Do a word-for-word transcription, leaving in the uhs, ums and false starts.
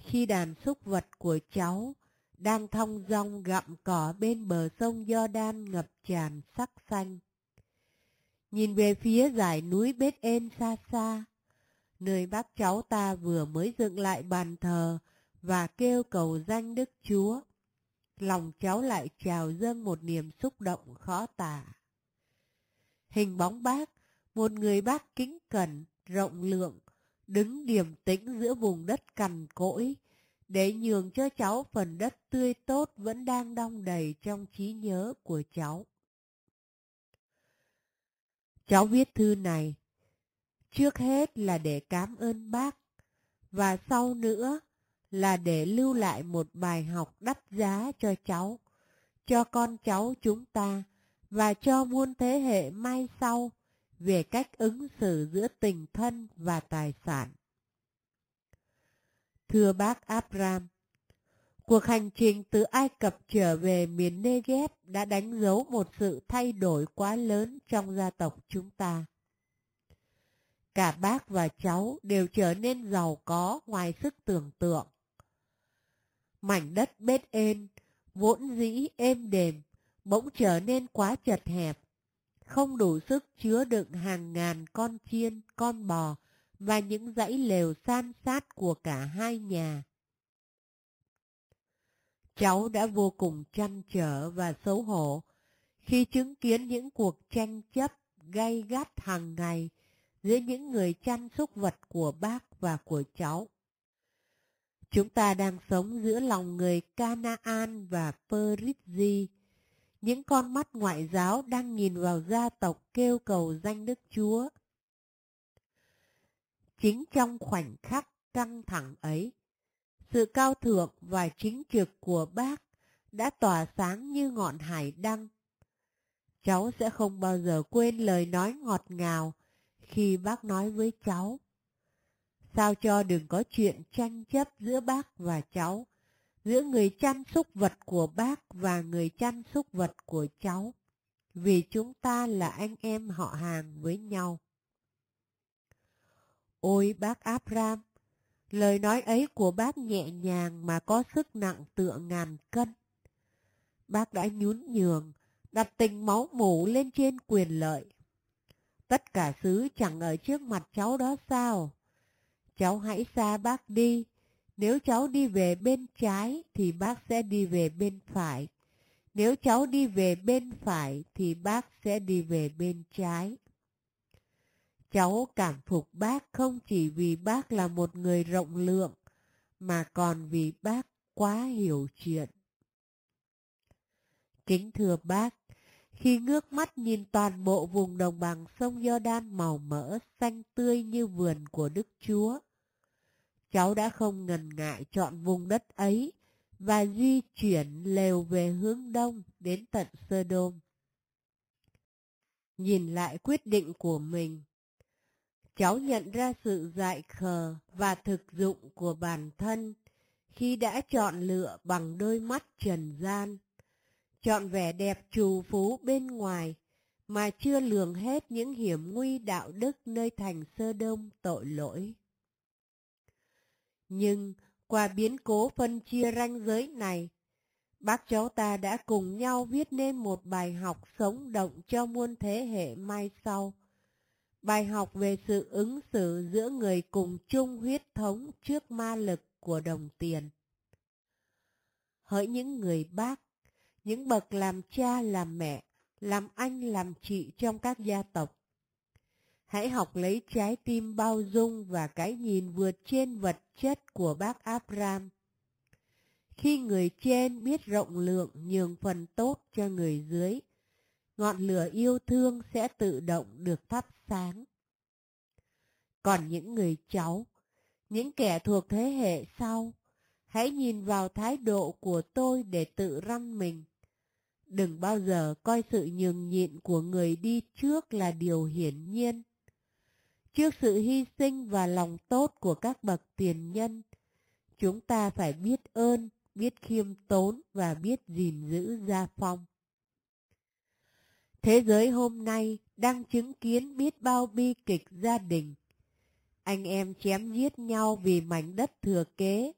khi đàn súc vật của cháu đang thong dong gặm cỏ bên bờ sông Giođan ngập tràn sắc xanh. Nhìn về phía dải núi Bết-ên xa xa, nơi bác cháu ta vừa mới dựng lại bàn thờ và kêu cầu danh Đức Chúa, lòng cháu lại trào dâng một niềm xúc động khó tả. Hình bóng bác, một người bác kính cẩn, rộng lượng, đứng điềm tĩnh giữa vùng đất cằn cỗi, để nhường cho cháu phần đất tươi tốt vẫn đang đong đầy trong trí nhớ của cháu. Cháu viết thư này, trước hết là để cảm ơn bác, và sau nữa là để lưu lại một bài học đắt giá cho cháu, cho con cháu chúng ta, và cho muôn thế hệ mai sau về cách ứng xử giữa tình thân và tài sản. Thưa bác Abraham, cuộc hành trình từ Ai Cập trở về miền Negev đã đánh dấu một sự thay đổi quá lớn trong gia tộc chúng ta. Cả bác và cháu đều trở nên giàu có ngoài sức tưởng tượng. Mảnh đất Bết-ên, vốn dĩ êm đềm, bỗng trở nên quá chật hẹp, không đủ sức chứa đựng hàng ngàn con chiên, con bò và những dãy lều san sát của cả hai nhà. Cháu đã vô cùng trăn trở và xấu hổ khi chứng kiến những cuộc tranh chấp gay gắt hàng ngày giữa những người chăn súc vật của bác và của cháu. Chúng ta đang sống giữa lòng người Canaan và Perizzi, những con mắt ngoại giáo đang nhìn vào gia tộc kêu cầu danh Đức Chúa. Chính trong khoảnh khắc căng thẳng ấy, sự cao thượng và chính trực của bác đã tỏa sáng như ngọn hải đăng. Cháu sẽ không bao giờ quên lời nói ngọt ngào khi bác nói với cháu: sao cho đừng có chuyện tranh chấp giữa bác và cháu, giữa người chăn súc vật của bác và người chăn súc vật của cháu, vì chúng ta là anh em họ hàng với nhau. Ôi bác Abraham, lời nói ấy của bác nhẹ nhàng mà có sức nặng tựa ngàn cân. Bác đã nhún nhường, đặt tình máu mủ lên trên quyền lợi. Tất cả xứ chẳng ở trước mặt cháu đó sao? Cháu hãy xa bác đi. Nếu cháu đi về bên trái thì bác sẽ đi về bên phải. Nếu cháu đi về bên phải thì bác sẽ đi về bên trái. Cháu cảm phục bác không chỉ vì bác là một người rộng lượng, mà còn vì bác quá hiểu chuyện. Kính thưa bác, khi ngước mắt nhìn toàn bộ vùng đồng bằng sông Giođan màu mỡ xanh tươi như vườn của Đức Chúa, cháu đã không ngần ngại chọn vùng đất ấy và di chuyển lều về hướng đông đến tận Sodom. Nhìn lại quyết định của mình, cháu nhận ra sự dại khờ và thực dụng của bản thân khi đã chọn lựa bằng đôi mắt trần gian, chọn vẻ đẹp trù phú bên ngoài mà chưa lường hết những hiểm nguy đạo đức nơi thành Sodom tội lỗi. Nhưng qua biến cố phân chia ranh giới này, bác cháu ta đã cùng nhau viết nên một bài học sống động cho muôn thế hệ mai sau. Bài học về sự ứng xử giữa người cùng chung huyết thống trước ma lực của đồng tiền. Hỡi những người bác, những bậc làm cha làm mẹ, làm anh làm chị trong các gia tộc, hãy học lấy trái tim bao dung và cái nhìn vượt trên vật chất của bác Abraham. Khi người trên biết rộng lượng nhường phần tốt cho người dưới, ngọn lửa yêu thương sẽ tự động được thắp sáng. Còn những người cháu, những kẻ thuộc thế hệ sau, hãy nhìn vào thái độ của tôi để tự răn mình. Đừng bao giờ coi sự nhường nhịn của người đi trước là điều hiển nhiên. Trước sự hy sinh và lòng tốt của các bậc tiền nhân, chúng ta phải biết ơn, biết khiêm tốn và biết gìn giữ gia phong. Thế giới hôm nay đang chứng kiến biết bao bi kịch gia đình. Anh em chém giết nhau vì mảnh đất thừa kế